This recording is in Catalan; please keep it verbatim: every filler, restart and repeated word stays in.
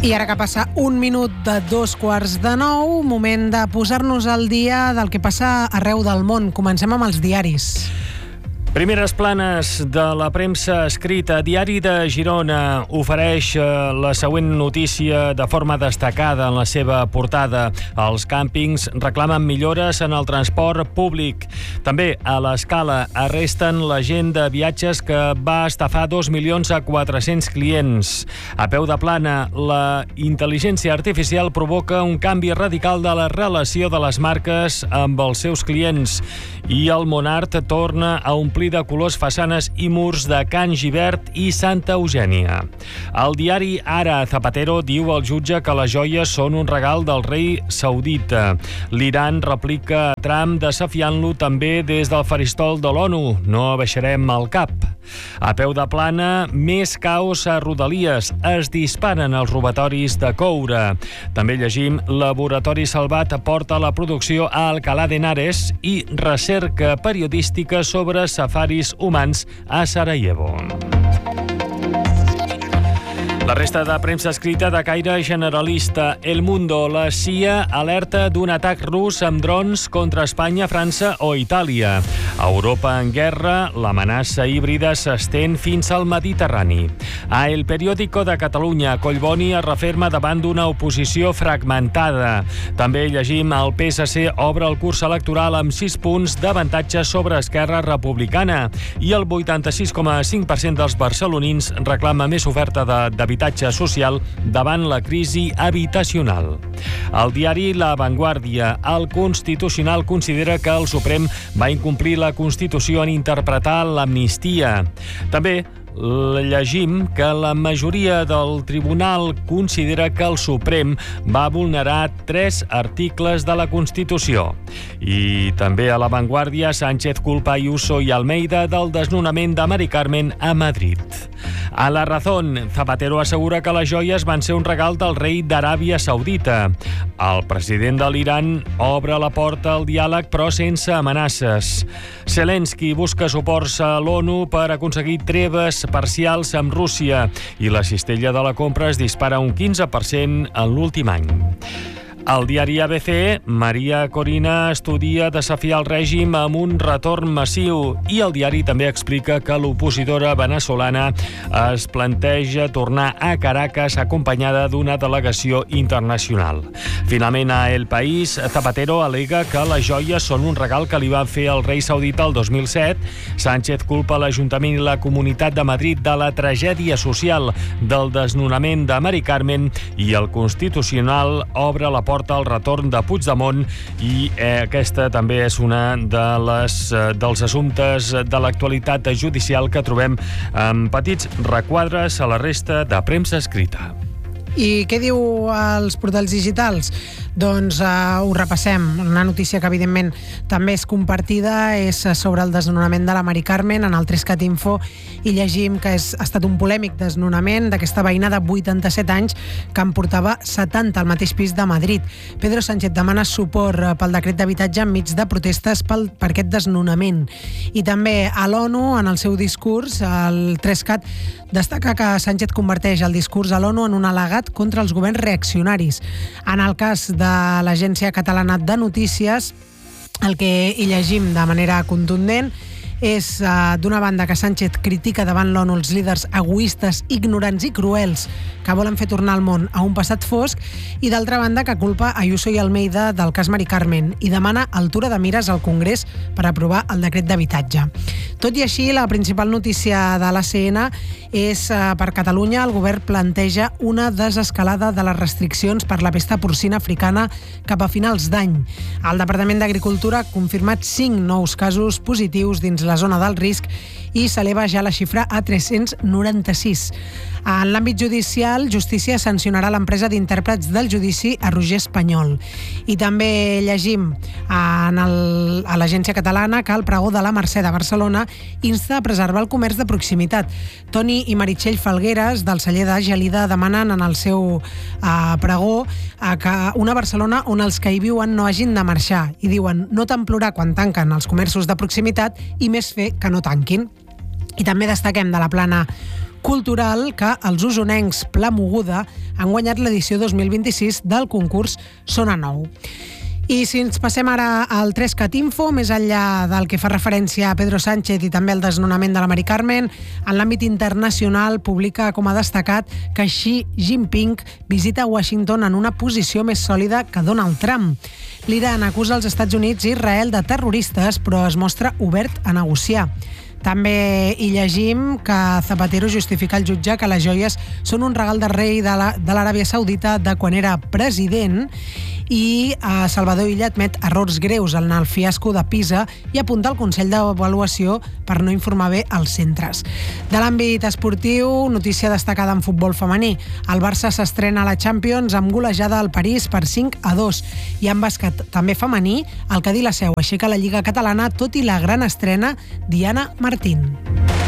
I ara que passa un minut de dos quarts de nou, moment de posar-nos al dia del que passa arreu del món. Comencem amb els diaris. Primeres planes de la premsa escrita. Diari de Girona ofereix la següent notícia de forma destacada en la seva portada. Els càmpings reclamen millores en el transport públic. També a l'Escala arresten l'agent de viatges que va estafar dos milions a quatre-cents clients. A peu de plana, la intel·ligència artificial provoca un canvi radical de la relació de les marques amb els seus clients. I el Monart torna a omplir de colors façanes i murs de Can Gibert i Santa Eugènia. El diari Ara, Zapatero diu al jutge que les joies són un regal del rei saudita. L'Iran replica a Trump desafiant-lo també des del faristol de l'ONU. No abaixarem el cap. A peu de plana, més caos a Rodalies. Es disparen els robatoris de coure. També llegim Laboratori Salvat porta la producció a Alcalá de Henares i recerca periodística sobre safaris humans a Sarajevo. La resta de premsa escrita de caire generalista. El Mundo, la C I A alerta d'un atac rus amb drons contra Espanya, França o Itàlia. A Europa en guerra, l'amenaça híbrida s'estén fins al Mediterrani. A El Periódico de Catalunya, Collboni es referma davant d'una oposició fragmentada. També llegim el P S C obre el curs electoral amb sis punts d'avantatge sobre Esquerra Republicana i el vuitanta-sis coma cinc per cent dels barcelonins reclama més oferta de d'habitatge social davant la crisi habitacional. El diari La Vanguardia, el Constitucional considera que el Suprem va incomplir la Constitució en interpretar l'amnistia. També llegim que la majoria del tribunal considera que el Suprem va vulnerar tres articles de la Constitució. I també a La Vanguardia, Sánchez culpa Ayuso i Almeida del desnonament de Mari Carmen a Madrid. A La Razón, Zapatero assegura que les joies van ser un regal del rei d'Aràbia Saudita. El president de l'Iran obre la porta al diàleg però sense amenaces. Zelensky busca suports a l'ONU per aconseguir treves parcials amb Rússia i la cistella de la compra es dispara un quinze per cent en l'últim any. Al diari A B C, Maria Corina estudia desafiar el règim amb un retorn massiu i el diari també explica que l'opositora veneçolana es planteja tornar a Caracas acompanyada d'una delegació internacional. Finalment, a El País, Zapatero al·lega que les joies són un regal que li va fer el rei saudita el dos mil set. Sánchez culpa l'Ajuntament i la Comunitat de Madrid de la tragèdia social del desnonament de Mari Carmen i el Constitucional obre la porta al retorn de Puigdemont i eh, aquesta també és una de les, eh, dels assumptes de l'actualitat judicial que trobem en petits requadres a la resta de premsa escrita. I què diu als portals digitals? Doncs uh, ho repassem. Una notícia que evidentment també és compartida és sobre el desnonament de la Mari Carmen. En el Trescat Info i llegim que és, ha estat un polèmic desnonament d'aquesta veïna de vuitanta-set anys que en portava setanta al mateix pis de Madrid. Pedro Sánchez demana suport pel decret d'habitatge enmig de protestes pel, per aquest desnonament. I també a l'ONU, en el seu discurs, el Trescat destaca que Sánchez converteix el discurs a l'ONU en un al·legat contra els governs reaccionaris. En el cas de l'Agència Catalana de Notícies, el que hi llegim de manera contundent és, uh, d'una banda, que Sánchez critica davant l'ONU els líders egoistes, ignorants i cruels que volen fer tornar el món a un passat fosc i, d'altra banda, que culpa Ayuso i Almeida del cas Mari Carmen i demana altura de mires al Congrés per aprovar el decret d'habitatge. Tot i així, la principal notícia de l'A C N és uh, per Catalunya. El govern planteja una desescalada de les restriccions per la pesta porcina africana cap a finals d'any. El Departament d'Agricultura ha confirmat cinc nous casos positius dins la zona del risc i s'eleva ja la xifra a tres-cents noranta-sis. En l'àmbit judicial, Justícia sancionarà l'empresa d'intèrprets del judici a Roger Espanyol. I també llegim en el, a l'Agència Catalana que el pregó de la Mercè de Barcelona insta a preservar el comerç de proximitat. Toni i Meritxell Falgueres, del celler de Gelida, demanen en el seu uh, pregó uh, que una Barcelona on els que hi viuen no hagin de marxar i diuen no tant plorar quan tanquen els comerços de proximitat i més fer que no tanquin. I també destaquem de la plana cultural que els usonencs Pla Moguda han guanyat l'edició dos mil vint-i-sis del concurs Sona Nou. I si ens passem ara al Trescat Info, més enllà del que fa referència a Pedro Sánchez i també al desnonament de la Mari Carmen, en l'àmbit internacional publica com a destacat que Xi Jinping visita Washington en una posició més sòlida que Donald Trump. L'Iran acusa els Estats Units i Israel de terroristes, però es mostra obert a negociar. També hi llegim que Zapatero justifica al jutge que les joies són un regal del rei de l'Aràbia Saudita de quan era president, i Salvador Illa admet errors greus en el fiasco de Pisa i apunta al Consell d'Avaluació per no informar bé els centres. De l'àmbit esportiu, notícia destacada en futbol femení. El Barça s'estrena a la Champions amb golejada al París per cinc a dos. I en bàsquet també femení, el Cadí la Seu aixeca la Lliga Catalana tot i la gran estrena Diana Martín.